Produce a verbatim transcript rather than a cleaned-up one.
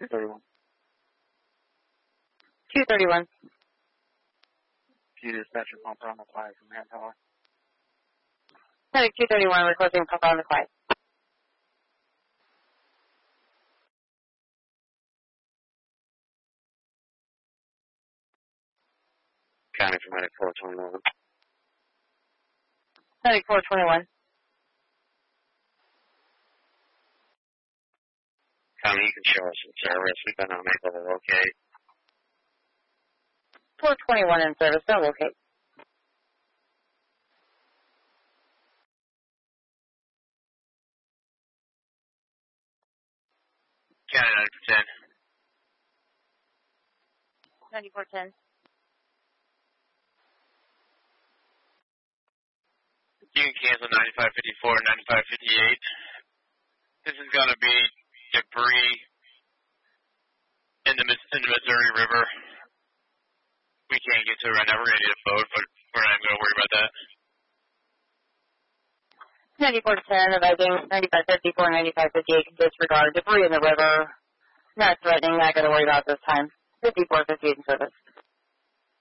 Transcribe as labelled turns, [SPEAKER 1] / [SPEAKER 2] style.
[SPEAKER 1] two thirty-one.
[SPEAKER 2] two thirty-one.
[SPEAKER 1] Can you dispatch your pumper on the quiet from Manpower?
[SPEAKER 2] Medic two thirty-one, requesting pump on the quiet.
[SPEAKER 1] County for Medic four twenty-one.
[SPEAKER 2] Medic four twenty-one.
[SPEAKER 1] County, you can show us some service. We've been unable to locate.
[SPEAKER 2] four twenty-one in service, don't locate.
[SPEAKER 1] County ninety-four ten.
[SPEAKER 2] ninety-four ten.
[SPEAKER 1] You can cancel ninety-five fifty-four and ninety-five fifty-eight. This is going to be debris in the, in the Missouri River. We can't get to it right now. We're going to need a boat, but we're not even going to worry about that.
[SPEAKER 2] ninety-four ten, advising ninety-five fifty-four, ninety-five fifty-eight, disregard debris in the river. Not threatening, not going to worry about this time. fifty-four fifty-eight in service.